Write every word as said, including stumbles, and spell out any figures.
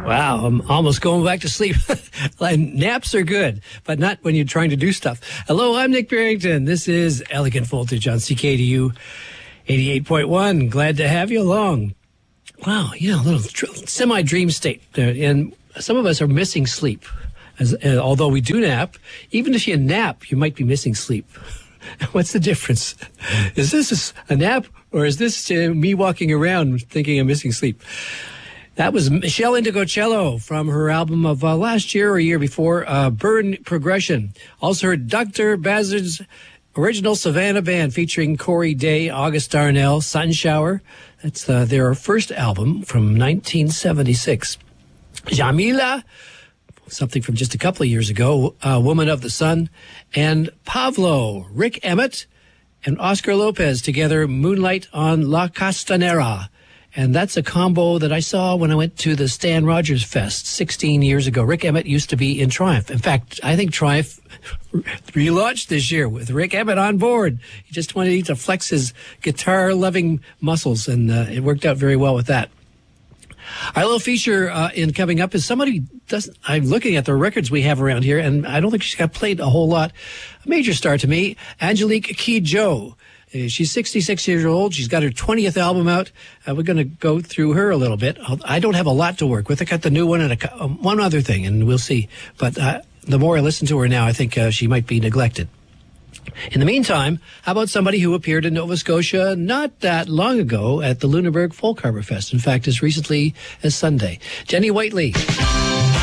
Wow, I'm almost going back to sleep. Naps are good, but not when you're trying to do stuff. Hello, I'm Nick Barrington. This is Elegant Voltage on C K D U eighty-eight point one. Glad to have you along. Wow, you know, a little semi-dream state. Uh, and some of us are missing sleep. As, uh, although we do nap, even if you nap, you might be missing sleep. What's the difference? Is this a nap, or is this uh, me walking around thinking I'm missing sleep? That was Michelle Indigocello from her album of uh, last year or a year before, uh, Burn Progression. Also heard Doctor Bazard's original Savannah Band featuring Corey Day, August Darnell, Sun Shower. That's uh, their first album from nineteen seventy-six. Jamila, something from just a couple of years ago, uh, Woman of the Sun. And Pablo, Rick Emmett, and Oscar Lopez together, Moonlight on La Castanera. And that's a combo that I saw when I went to the Stan Rogers Fest sixteen years ago. Rick Emmett used to be in Triumph. In fact, I think Triumph relaunched this year with Rick Emmett on board. He just wanted to flex his guitar-loving muscles, and uh, it worked out very well with that. Our little feature uh, in coming up is somebody doesn't. I'm looking at the records we have around here, and I don't think she's got played a whole lot. A major star to me, Angelique Kidjo. Uh, she's sixty-six years old. She's got her twentieth album out. Uh, we're going to go through her a little bit. I don't have a lot to work with. I got the new one and a, um, one other thing, and we'll see. But uh, the more I listen to her now, I think uh, she might be neglected. In the meantime, how about somebody who appeared in Nova Scotia not that long ago at the Lunenburg Folk Harbor Fest? In fact, as recently as Sunday. Jenny Whiteley.